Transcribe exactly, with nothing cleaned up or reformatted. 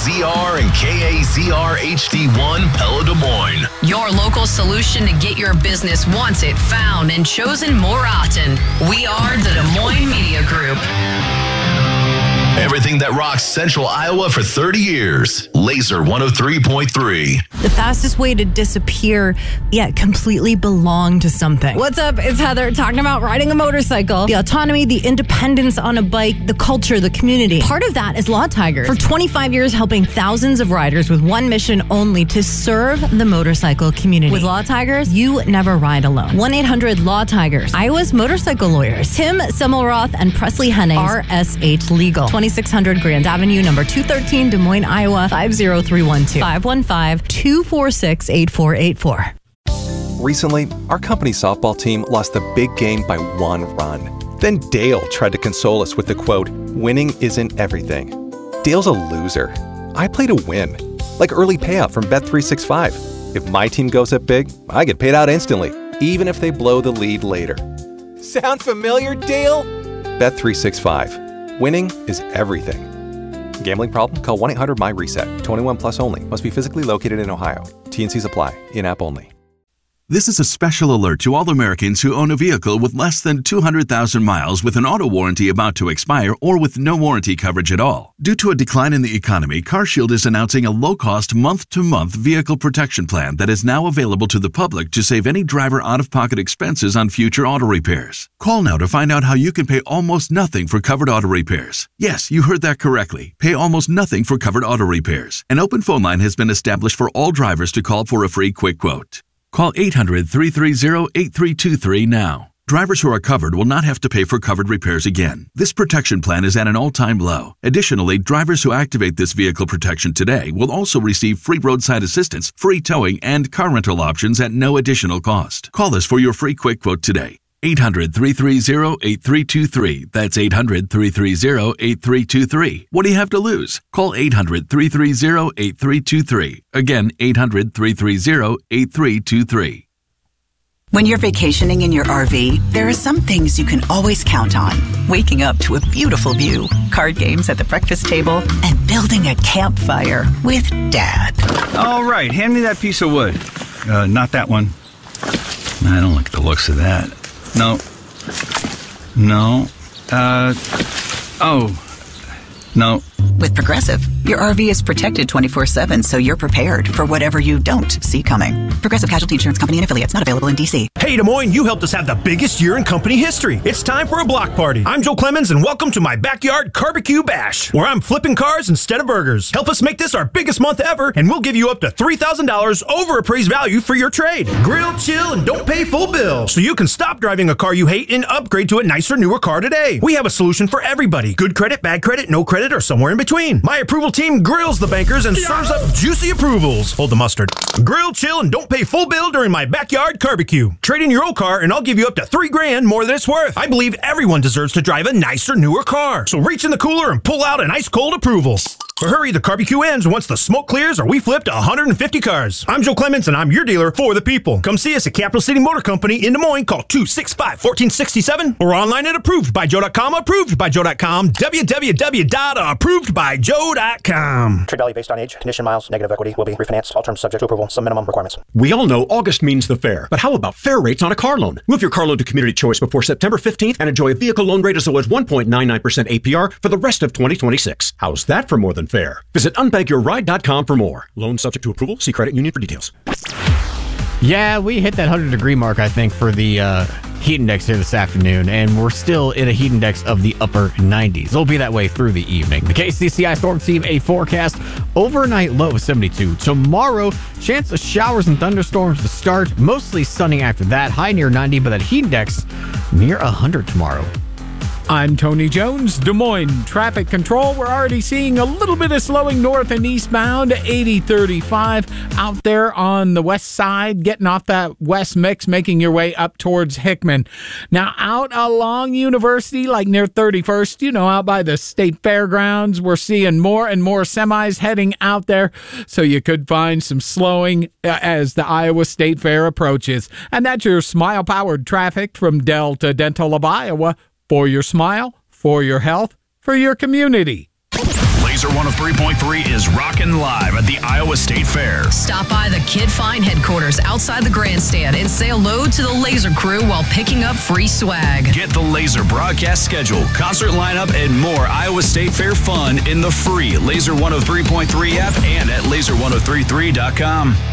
Z R and K A Z R H D one Pella Des Moines. Your local solution to get your business wanted, found, and chosen more often. We are the Des Moines Media Group. Everything that rocks Central Iowa for thirty years. Laser one oh three point three. The fastest way to disappear, yet completely belong to something. What's up? It's Heather talking about riding a motorcycle, the autonomy, the independence on a bike, the culture, the community. Part of that is Law Tigers. For twenty-five years, helping thousands of riders with one mission only, to serve the motorcycle community. With Law Tigers, you never ride alone. one eight hundred Law Tigers. Iowa's motorcycle lawyers. Tim Semmelroth and Presley Henning. R S H Legal. twenty-six hundred Grand Avenue, number two thirteen, Des Moines, Iowa, five oh three one two. five one five, two four six, eight four eight four. Recently, our company softball team lost the big game by one run. Then Dale tried to console us with the quote, "Winning isn't everything." Dale's a loser. I play to win. Like early payout from Bet three sixty-five. If my team goes up big, I get paid out instantly, even if they blow the lead later. Sound familiar, Dale? Bet three sixty-five. Winning is everything. Gambling problem? Call one eight hundred M Y reset. twenty-one plus only. Must be physically located in Ohio. T and Cs apply. In-app only. This is a special alert to all Americans who own a vehicle with less than two hundred thousand miles with an auto warranty about to expire or with no warranty coverage at all. Due to a decline in the economy, CarShield is announcing a low-cost month-to-month vehicle protection plan that is now available to the public to save any driver out-of-pocket expenses on future auto repairs. Call now to find out how you can pay almost nothing for covered auto repairs. Yes, you heard that correctly. Pay almost nothing for covered auto repairs. An open phone line has been established for all drivers to call for a free quick quote. Call eight hundred, three three zero, eight three two three now. Drivers who are covered will not have to pay for covered repairs again. This protection plan is at an all-time low. Additionally, drivers who activate this vehicle protection today will also receive free roadside assistance, free towing, and car rental options at no additional cost. Call us for your free quick quote today. eight hundred, three three zero, eight three two three. That's eight hundred, three three zero, eight three two three. What do you have to lose? Call eight hundred, three three zero, eight three two three. Again, eight hundred, three three zero, eight three two three. When you're vacationing in your R V, there are some things you can always count on. Waking up to a beautiful view, card games at the breakfast table, and building a campfire with Dad. All right, hand me that piece of wood. Uh, not that one. I don't like the looks of that. No. No. Uh, oh. No. With Progressive, your R V is protected twenty-four seven, so you're prepared for whatever you don't see coming. Progressive Casualty Insurance Company and Affiliates, not available in D C. Hey, Des Moines, you helped us have the biggest year in company history. It's time for a block party. I'm Joe Clemens, and welcome to my backyard barbecue bash, where I'm flipping cars instead of burgers. Help us make this our biggest month ever, and we'll give you up to three thousand dollars over appraised value for your trade. Grill, chill, and don't pay full bill, so you can stop driving a car you hate and upgrade to a nicer, newer car today. We have a solution for everybody. Good credit, bad credit, no credit, or somewhere in between. My approval team grills the bankers and serves up juicy approvals. Hold the mustard. Grill, chill, and don't pay full bill during my backyard barbecue. Trade in your old car and I'll give you up to three grand more than it's worth. I believe everyone deserves to drive a nicer, newer car. So reach in the cooler and pull out an ice cold approval. But hurry, the barbecue ends once the smoke clears or we flipped one hundred fifty cars. I'm Joe Clements and I'm your dealer for the people. Come see us at Capital City Motor Company in Des Moines. Call two six five, one four six seven or online at approved by joe dot com. approved by joe dot com. w w w dot approved by joe dot com. Trade value based on age, condition, miles, negative equity will be refinanced. All terms subject to approval. Some minimum requirements. We all know August means the fair, but how about fair rates on a car loan? Move your car loan to Community Choice before September fifteenth and enjoy a vehicle loan rate as low as one point nine nine percent A P R for the rest of twenty twenty-six. How's that for more than fair? Visit unbank your ride dot com for more. Loan subject to approval. See credit union for details. Yeah, we hit that one hundred degree mark, I think, for the uh, heat index here this afternoon, and we're still in a heat index of the upper nineties. It'll be that way through the evening. The K C C I Storm Team, a forecast overnight low of seventy-two. Tomorrow, chance of showers and thunderstorms to start, mostly sunny after that, high near ninety, but that heat index near one hundred tomorrow. I'm Tony Jones, Des Moines Traffic Control. We're already seeing a little bit of slowing north and eastbound, eighty thirty-five out there on the west side, getting off that west mix, making your way up towards Hickman. Now, out along University, like near thirty-first, you know, out by the state fairgrounds, we're seeing more and more semis heading out there, so you could find some slowing as the Iowa State Fair approaches. And that's your smile-powered traffic from Delta Dental of Iowa. For your smile, for your health, for your community. Laser one oh three point three is rocking live at the Iowa State Fair. Stop by the Kid Fine headquarters outside the grandstand and say hello to the Laser crew while picking up free swag. Get the Laser broadcast schedule, concert lineup, and more Iowa State Fair fun in the free Laser one oh three point three app and at laser one oh three three dot com.